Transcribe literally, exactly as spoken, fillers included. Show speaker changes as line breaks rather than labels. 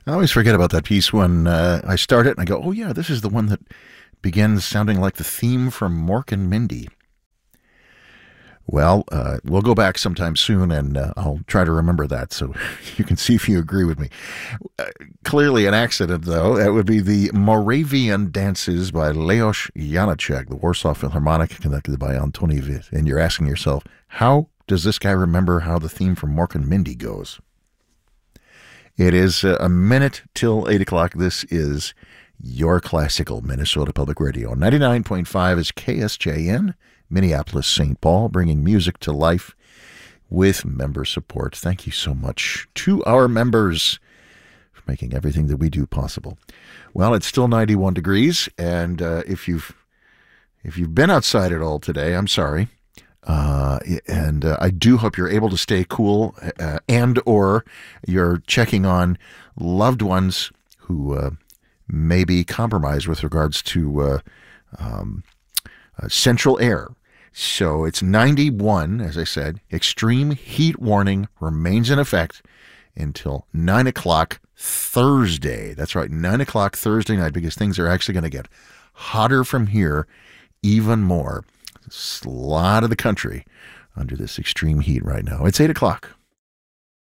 I always forget about that piece when uh, I start it and I go, oh, yeah, this is the one that begins sounding like the theme from Mork and Mindy. Well, uh, we'll go back sometime soon and uh, I'll try to remember that so you can see if you agree with me. Uh, clearly an accident, though. That would be the Moravian Dances by Leos Janáček, the Warsaw Philharmonic, conducted by Antoni Witt. And you're asking yourself, how does this guy remember how the theme from Mork and Mindy goes? It is uh, a minute till eight o'clock. This is your classical Minnesota Public Radio. ninety-nine point five is K S J N, Minneapolis, Saint Paul, bringing music to life with member support. Thank you so much to our members for making everything that we do possible. Well, it's still ninety-one degrees, and uh, if you've if you've been outside at all today, I'm sorry. Uh, and uh, I do hope you're able to stay cool uh, and or you're checking on loved ones who uh, may be compromised with regards to uh, um, uh, central air. So it's ninety-one, as I said. Extreme heat warning remains in effect until nine o'clock Thursday. That's right, nine o'clock Thursday night, because things are actually going to get hotter from here even more. A lot of the country under this extreme heat right now. It's eight o'clock.